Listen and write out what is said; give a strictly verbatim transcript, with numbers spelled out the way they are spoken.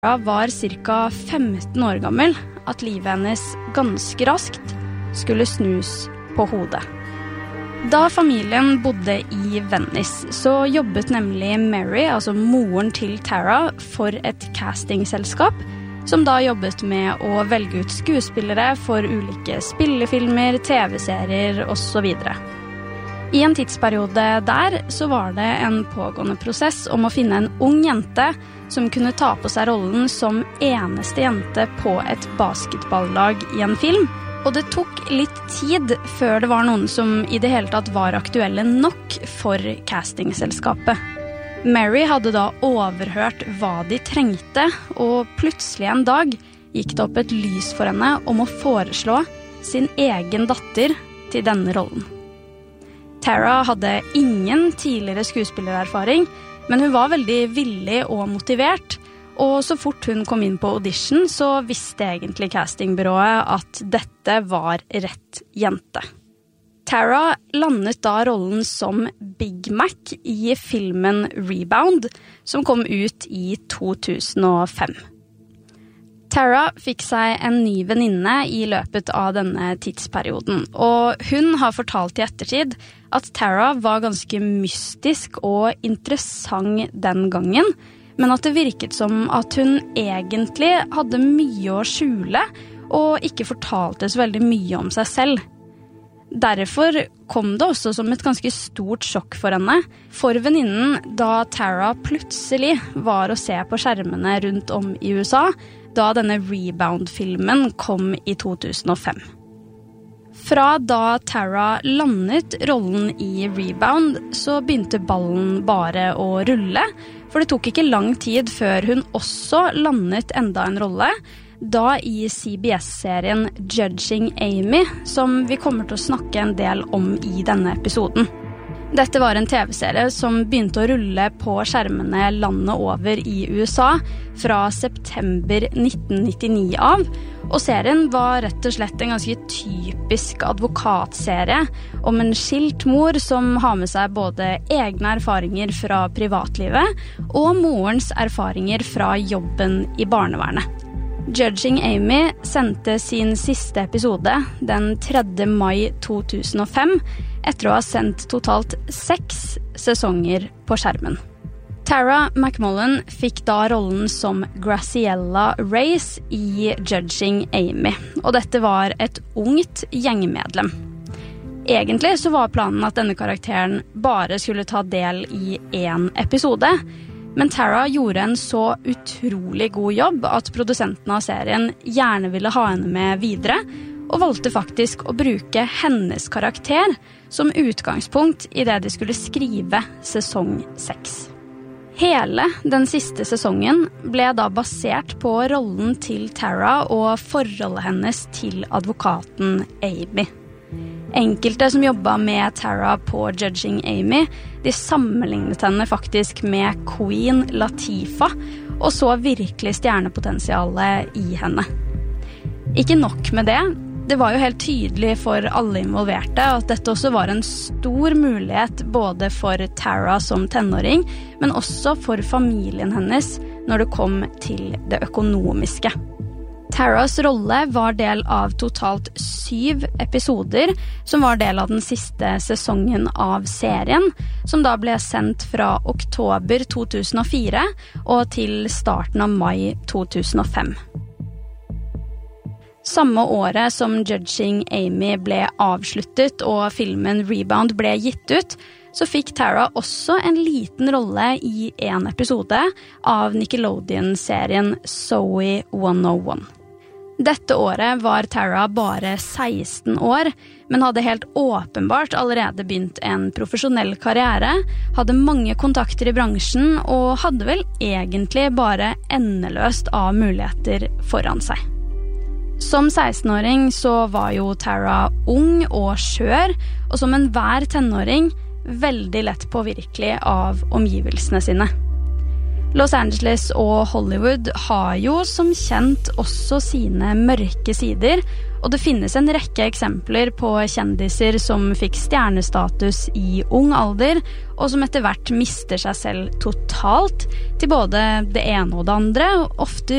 var cirka femten år gammel at livet hennes ganske raskt skulle snus på hodet. Da familien bodde i Venice, så jobbet nemlig Mary, altså moren til Tara, for et castingselskap, som da jobbet med å velge ut skuespillere for ulike spillefilmer, tv-serier og så videre. I en tidsperiode der så var det en pågående prosess om å finne en ung jente som kunne ta på seg rollen som eneste jente på et basketballag i en film. Og det tok litt tid før det var noen som i det hele tatt var aktuelle nok for castingselskapet. Mary hadde da overhørt hva de trengte, og plutselig en dag gikk det opp et lys for henne om å foreslå sin egen datter til denne rollen. Tara hadde ingen tidligere skuespillererfaring, men hun var veldig villig og motivert, og så fort hun kom inn på audition, så visste egentlig castingbyrået at dette var rett jente. Tara landet da rollen som Big Mac i filmen Rebound, som kom ut i to tusen og fem. Tara fikk seg en ny venninne i løpet av denne tidsperioden, og hun har fortalt i ettertid at Tara var ganske mystisk og interessant den gangen, men at det virket som at hun egentlig hadde mye å skjule og ikke fortalte så veldig mye om seg selv. Derfor kom det også som et ganske stort sjokk for henne, for venninnen da Tara plutselig var å se på skjermene rundt om i U S A, da denne Rebound-filmen kom i to tusen og fem. Fra da Tara landet rollen i Rebound, så begynte ballen bare å rulle, for det tok ikke lang tid før hun også landet enda en rolle, da i C B S-serien Judging Amy, som vi kommer til å snakke en del om i denne episoden. Dette var en tv-serie som begynte å rulle på skjermene landet over i U S A fra september nitten nittini av, og serien var rett og slett en ganske typisk advokatserie om en skilt mor som har med seg både egne erfaringer fra privatlivet og morens erfaringer fra jobben i barnevernet. Judging Amy sendte sin siste episode den tredje mai to tusen og fem, etter å ha sendt totalt seks sesonger på skjermen. Tara McMullen fikk da rollen som Graciela Reyes i Judging Amy, og dette var et ungt gjengmedlem. Egentlig så var planen at denne karakteren bare skulle ta del i en episode, men Tara gjorde en så utrolig god jobb at produsenten av serien gjerne ville ha henne med videre, og valgte faktisk å bruke hennes karakter som utgangspunkt i det de skulle skrive sesong seks. Hele den siste sesongen ble da basert på rollen til Tara og forholdet hennes til advokaten Amy. Enkelte som jobbet med Tara på Judging Amy, de sammenlignet henne faktisk med Queen Latifah, og så virkelig stjernepotensialet i henne. Ikke nok med det, det var jo helt tydelig for alle involverte at dette også var en stor mulighet både for Tara som tenåring, men også for familien hennes når det kom til det økonomiske. Taras rolle var del av totalt syv episoder, som var del av den siste sesongen av serien, som da ble sendt fra oktober to tusen og fire og til starten av mai to tusen og fem. Samme året som Judging Amy ble avsluttet og filmen Rebound ble gitt ut, så fikk Tara også en liten rolle i en episode av Nickelodeon-serien Zoe one oh one. Dette året var Tara bare seksten år, men hadde helt åpenbart allerede begynt en profesjonell karriere, hadde mange kontakter i bransjen og hadde vel egentlig bare endeløst av muligheter foran seg. Som seksten-åring så var jo Tara ung og skjør, og som enhver tenåring veldig lett påvirkelig av omgivelsene sine. Los Angeles og Hollywood har jo som kjent også sine mørke sider, og det finnes en rekke eksempler på kjendiser som fikk stjernestatus i ung alder, og som etter hvert mister seg selv totalt til både det ene og det andre, ofte